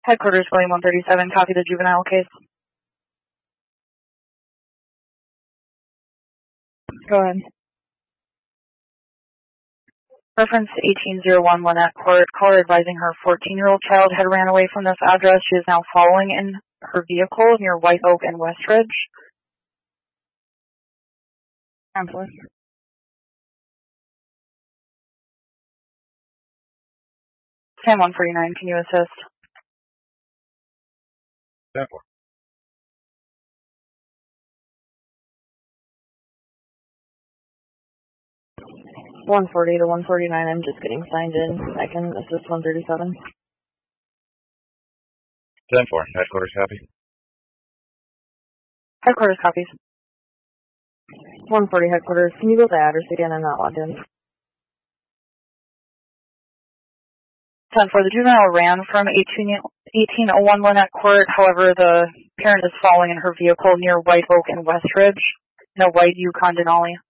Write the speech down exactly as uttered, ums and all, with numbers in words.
Headquarters, William one thirty-seven, copy the juvenile case. Go ahead. Reference eighteen oh one Lynette Court, caller advising her fourteen-year-old child had ran away from this address. She is now following in her vehicle near White Oak and Westridge. Answer. ten one forty-nine, can you assist? ten four. one forty to one forty-nine, I'm just getting signed in. I can assist one thirty-seven. ten four, headquarters copy. Headquarters copies. one forty headquarters, can you go to the address again? I'm not logged in. ten four, the juvenile ran from eighteen oh one Lynette Court. However, the parent is following in her vehicle near White Oak and Westridge in a white Yukon Denali.